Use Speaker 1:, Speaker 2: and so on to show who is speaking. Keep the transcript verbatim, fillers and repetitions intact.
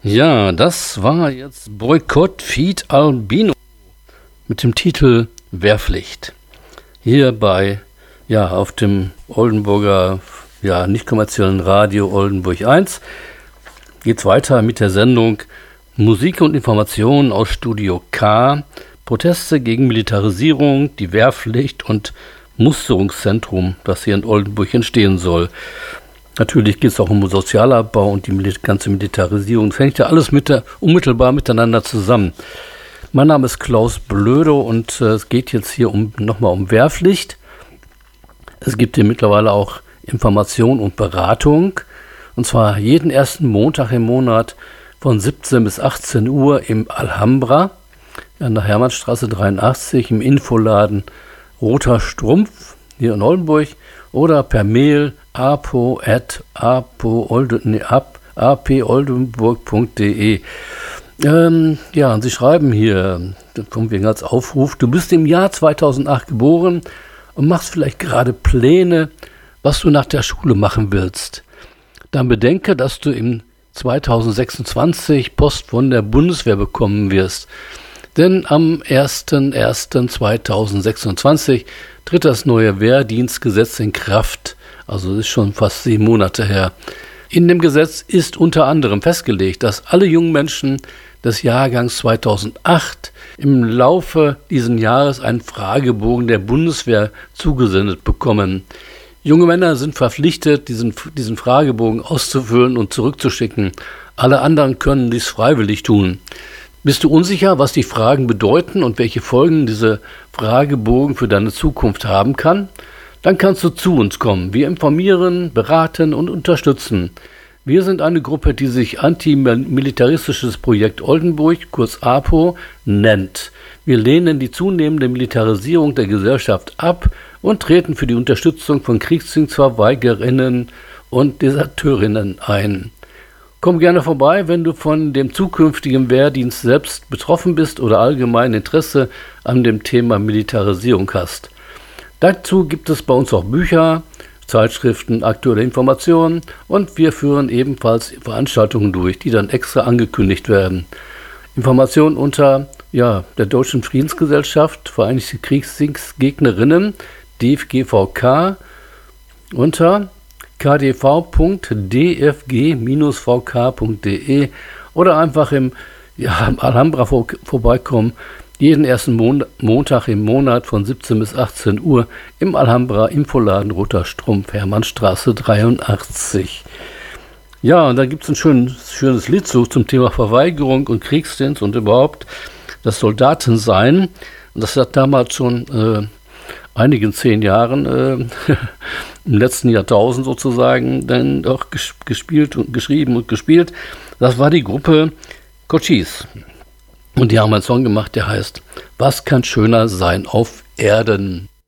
Speaker 1: Ja, das war jetzt Boykott Feed Albino mit dem Titel Wehrpflicht. Hier bei, ja, auf dem Oldenburger, ja, nicht kommerziellen Radio Oldenburg eins geht's weiter mit der Sendung Musik und Information aus Studio K, Proteste gegen Militarisierung, die Wehrpflicht und Musterungszentrum, das hier in Oldenburg entstehen soll. Natürlich geht es auch um Sozialabbau und die ganze Militarisierung. Das hängt ja alles mit der, unmittelbar miteinander zusammen. Mein Name ist Klaus Blödo und äh, es geht jetzt hier um, nochmal um Wehrpflicht. Es gibt hier mittlerweile auch Information und Beratung. Und zwar jeden ersten Montag im Monat von siebzehn bis achtzehn Uhr im Alhambra an der Hermannstraße dreiundachtzig im Infoladen Roter Strumpf hier in Oldenburg oder per Mail apo at apoldenburg punkt de. Ähm, ja, und Sie schreiben hier, kommen wir als Aufruf, du bist im Jahr zweitausendacht geboren und machst vielleicht gerade Pläne, was du nach der Schule machen willst. Dann bedenke, dass du im zweitausendsechsundzwanzig Post von der Bundeswehr bekommen wirst. Denn am ersten ersten zweitausendsechsundzwanzig tritt das neue Wehrdienstgesetz in Kraft. Also das ist schon fast sieben Monate her. In dem Gesetz ist unter anderem festgelegt, dass alle jungen Menschen des Jahrgangs zweitausendacht im Laufe dieses Jahres einen Fragebogen der Bundeswehr zugesendet bekommen. Junge Männer sind verpflichtet, diesen, diesen Fragebogen auszufüllen und zurückzuschicken. Alle anderen können dies freiwillig tun. Bist du unsicher, was die Fragen bedeuten und welche Folgen diese Fragebogen für deine Zukunft haben kann? Dann kannst du zu uns kommen. Wir informieren, beraten und unterstützen. Wir sind eine Gruppe, die sich Antimilitaristisches Projekt Oldenburg, kurz APO, nennt. Wir lehnen die zunehmende Militarisierung der Gesellschaft ab und treten für die Unterstützung von Kriegsdienstverweigerinnen und Deserteurinnen ein. Komm gerne vorbei, wenn du von dem zukünftigen Wehrdienst selbst betroffen bist oder allgemein Interesse an dem Thema Militarisierung hast. Dazu gibt es bei uns auch Bücher, Zeitschriften, aktuelle Informationen und wir führen ebenfalls Veranstaltungen durch, die dann extra angekündigt werden. Informationen unter ja, der Deutschen Friedensgesellschaft, Vereinigte Kriegsdienstgegnerinnen, D F G V K, unter k d v punkt d f g dash v k punkt d e oder einfach im, ja, im Alhambra vor, vorbeikommen. Jeden ersten Mon- Montag im Monat von siebzehn bis achtzehn Uhr im Alhambra Infoladen Roter Strumpf, Hermannstraße dreiundachtzig. Ja, und da gibt es ein schönes, schönes Lied so zum Thema Verweigerung und Kriegsdienst und überhaupt das Soldatensein. Und das hat damals schon äh, einigen zehn Jahren, äh, im letzten Jahrtausend sozusagen, dann auch ges- gespielt und geschrieben und gespielt. Das war die Gruppe Cochise. Und die haben einen Song gemacht, der heißt Was kann schöner sein auf Erden?